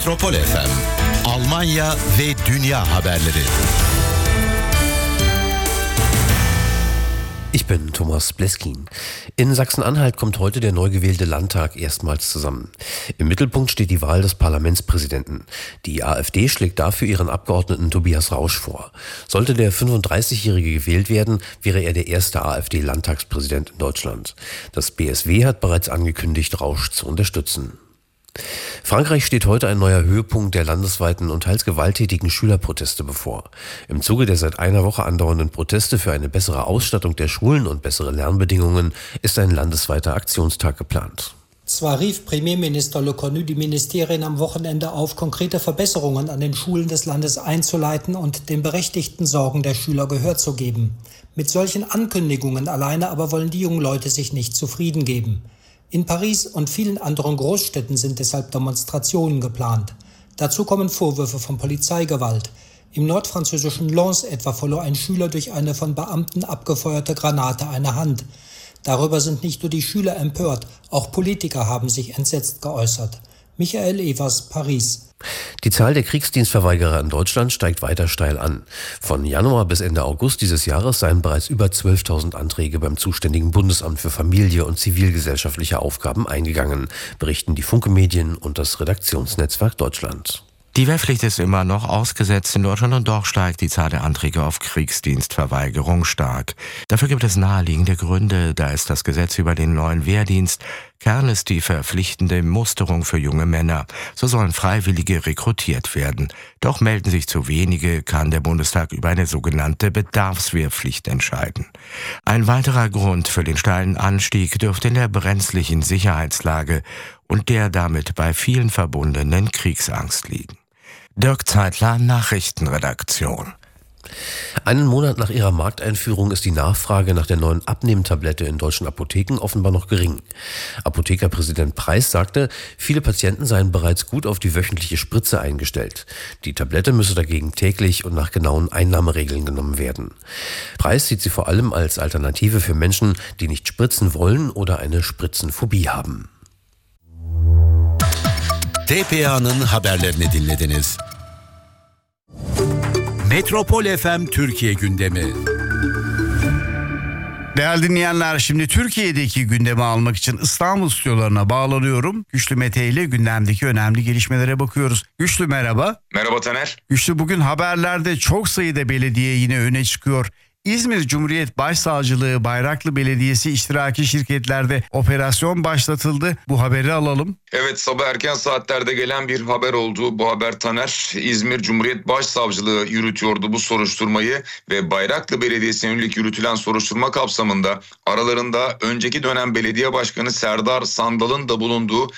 Metropol FM, Almanya ve dünya haberleri. Ich bin Thomas Bleskin. In Sachsen-Anhalt kommt heute der neu gewählte Landtag erstmals zusammen. Im Mittelpunkt steht die Wahl des Parlamentspräsidenten. Die AfD schlägt dafür ihren Abgeordneten Tobias Rausch vor. Sollte der 35-Jährige gewählt werden, wäre er der erste AfD-Landtagspräsident in Deutschland. Das BSW hat bereits angekündigt, Rausch zu unterstützen. Frankreich steht heute ein neuer Höhepunkt der landesweiten und teils gewalttätigen Schülerproteste bevor. Im Zuge der seit einer Woche andauernden Proteste für eine bessere Ausstattung der Schulen und bessere Lernbedingungen ist ein landesweiter Aktionstag geplant. Zwar rief Premierminister Le Cornu die Ministerien am Wochenende auf, konkrete Verbesserungen an den Schulen des Landes einzuleiten und den berechtigten Sorgen der Schüler Gehör zu geben. Mit solchen Ankündigungen alleine aber wollen die jungen Leute sich nicht zufrieden geben. In Paris und vielen anderen Großstädten sind deshalb Demonstrationen geplant. Dazu kommen Vorwürfe von Polizeigewalt. Im nordfranzösischen Lens etwa verlor ein Schüler durch eine von Beamten abgefeuerte Granate eine Hand. Darüber sind nicht nur die Schüler empört, auch Politiker haben sich entsetzt geäußert. Michael Evers, Paris. Die Zahl der Kriegsdienstverweigerer in Deutschland steigt weiter steil an. Von Januar bis Ende August dieses Jahres seien bereits über 12.000 Anträge beim zuständigen Bundesamt für Familie und zivilgesellschaftliche Aufgaben eingegangen, berichten die Funke Medien und das Redaktionsnetzwerk Deutschland. Die Wehrpflicht ist immer noch ausgesetzt in Deutschland und doch steigt die Zahl der Anträge auf Kriegsdienstverweigerung stark. Dafür gibt es naheliegende Gründe. Da ist das Gesetz über den neuen Wehrdienst. Kern ist die verpflichtende Musterung für junge Männer. So sollen Freiwillige rekrutiert werden. Doch melden sich zu wenige, kann der Bundestag über eine sogenannte Bedarfswehrpflicht entscheiden. Ein weiterer Grund für den steilen Anstieg dürfte in der brenzlichen Sicherheitslage und der damit bei vielen verbundenen Kriegsangst liegen. Dirk Zeitler, Nachrichtenredaktion. Einen Monat nach ihrer Markteinführung ist die Nachfrage nach der neuen Abnehmtablette in deutschen Apotheken offenbar noch gering. Apothekerpräsident Preis sagte, viele Patienten seien bereits gut auf die wöchentliche Spritze eingestellt. Die Tablette müsse dagegen täglich und nach genauen Einnahmeregeln genommen werden. Preis sieht sie vor allem als Alternative für Menschen, die nicht spritzen wollen oder eine Spritzenphobie haben. TPA'nın haberlerini dinlediniz. Metropol FM Türkiye gündemi. Değerli dinleyenler, şimdi Türkiye'deki gündemi almak için İstanbul stüdyolarına bağlanıyorum. Güçlü Mete ile gündemdeki önemli gelişmelere bakıyoruz. Güçlü merhaba. Merhaba Taner. Güçlü, bugün haberlerde çok sayıda belediye yine öne çıkıyor. İzmir Cumhuriyet Başsavcılığı, Bayraklı Belediyesi iştiraki şirketlerde operasyon başlatıldı. Bu haberi alalım. Evet, sabah erken saatlerde gelen bir haber oldu. Bu haber Taner, İzmir Cumhuriyet Başsavcılığı yürütüyordu bu soruşturmayı ve Bayraklı Belediyesi'ne yönelik yürütülen soruşturma kapsamında aralarında önceki dönem belediye başkanı Serdar Sandal'ın da bulunduğu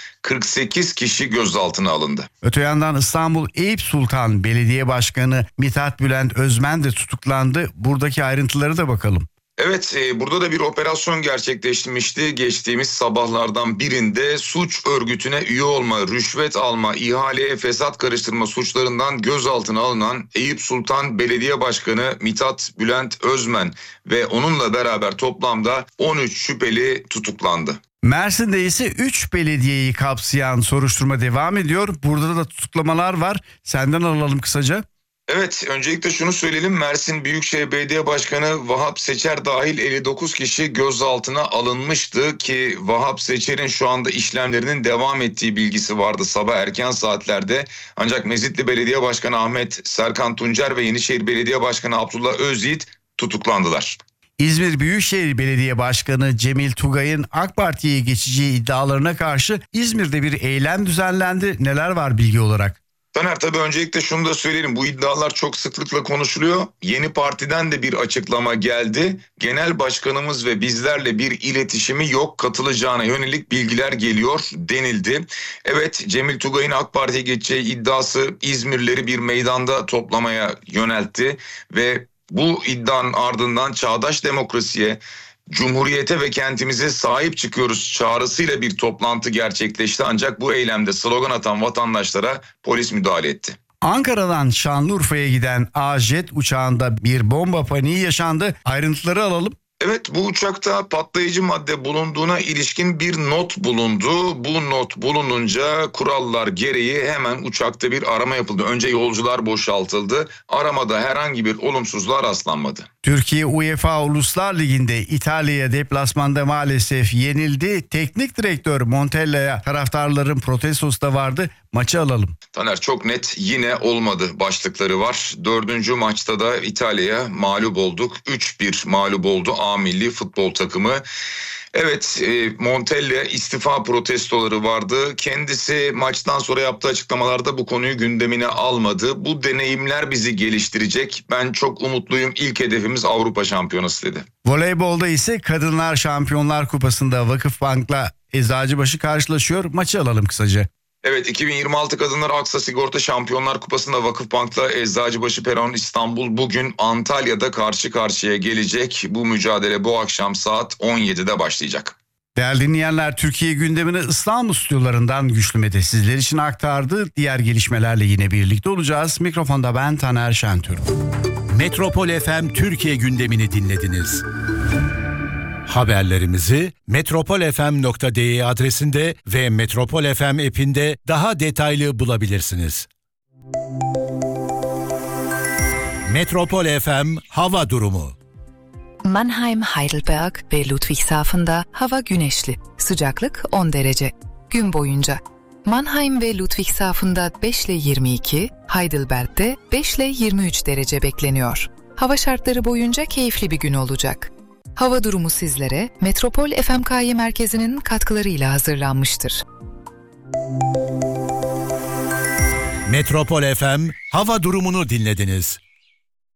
48 kişi gözaltına alındı. Öte yandan İstanbul Eyüp Sultan Belediye Başkanı Mithat Bülent Özmen de tutuklandı. Buradaki ayrıntıları da bakalım. Evet, burada da bir operasyon gerçekleşmişti. Geçtiğimiz sabahlardan birinde suç örgütüne üye olma, rüşvet alma, ihaleye fesat karıştırma suçlarından gözaltına alınan Eyüp Sultan Belediye Başkanı Mithat Bülent Özmen ve onunla beraber toplamda 13 şüpheli tutuklandı. Mersin'de ise 3 belediyeyi kapsayan soruşturma devam ediyor. Burada da tutuklamalar var. Senden alalım kısaca. Evet, öncelikle şunu söyleyelim. Mersin Büyükşehir Belediye Başkanı Vahap Seçer dahil 59 kişi gözaltına alınmıştı ki Vahap Seçer'in şu anda işlemlerinin devam ettiği bilgisi vardı sabah erken saatlerde. Ancak Mezitli Belediye Başkanı Ahmet Serkan Tuncer ve Yenişehir Belediye Başkanı Abdullah Özyiğit tutuklandılar. İzmir Büyükşehir Belediye Başkanı Cemil Tugay'ın AK Parti'ye geçeceği iddialarına karşı İzmir'de bir eylem düzenlendi. Neler var bilgi olarak? Taner, tabii öncelikle şunu da söyleyelim. Bu iddialar çok sıklıkla konuşuluyor. Yeni partiden de bir açıklama geldi. Genel başkanımız ve bizlerle bir iletişimi yok, katılacağına yönelik bilgiler geliyor denildi. Evet, Cemil Tugay'ın AK Parti'ye geçeceği iddiası İzmirlileri bir meydanda toplamaya yöneltti ve bu iddianın ardından çağdaş demokrasiye, Cumhuriyete ve kentimize sahip çıkıyoruz çağrısıyla bir toplantı gerçekleşti. Ancak bu eylemde slogan atan vatandaşlara polis müdahale etti. Ankara'dan Şanlıurfa'ya giden A-Jet uçağında bir bomba paniği yaşandı. Ayrıntıları alalım. Evet, bu uçakta patlayıcı madde bulunduğuna ilişkin bir not bulundu. Bu not bulununca kurallar gereği hemen uçakta bir arama yapıldı. Önce yolcular boşaltıldı. Aramada herhangi bir olumsuzluğa rastlanmadı. Türkiye UEFA Uluslar Ligi'nde İtalya'ya deplasmanda maalesef yenildi. Teknik direktör Montella'ya taraftarların protestosu da vardı. Maçı alalım. Taner, çok net yine olmadı başlıkları var. 4. maçta da İtalya'ya mağlup olduk. 3-1 mağlup oldu A milli futbol takımı. Evet, Montella istifa protestoları vardı. Kendisi maçtan sonra yaptığı açıklamalarda bu konuyu gündemine almadı. Bu deneyimler bizi geliştirecek. Ben çok umutluyum. İlk hedefimiz Avrupa Şampiyonası dedi. Voleybolda ise Kadınlar Şampiyonlar Kupası'nda Vakıfbank'la Eczacıbaşı karşılaşıyor. Maçı alalım kısaca. Evet, 2026 Kadınlar Aksa Sigorta Şampiyonlar Kupası'nda Vakıfbank'la Eczacıbaşı Peron İstanbul bugün Antalya'da karşı karşıya gelecek. Bu mücadele bu akşam saat 17'de başlayacak. Değerli dinleyenler, Türkiye gündemini İstanbul stüdyolarından Güçlü Mete sizler için aktardı. Diğer gelişmelerle yine birlikte olacağız. Mikrofonda ben Taner Şentürk. Metropol FM Türkiye gündemini dinlediniz. Haberlerimizi metropolfm.de adresinde ve Metropol FM app'inde daha detaylı bulabilirsiniz. Metropol FM hava durumu. Mannheim, Heidelberg ve Ludwigshafen'da hava güneşli. Sıcaklık 10 derece. Gün boyunca Mannheim ve Ludwigshafen'da 5 ile 22, Heidelberg'de 5 ile 23 derece bekleniyor. Hava şartları boyunca keyifli bir gün olacak. Hava durumu sizlere Metropol FMK'yı merkezinin katkılarıyla hazırlanmıştır. Metropol FM hava durumunu dinlediniz.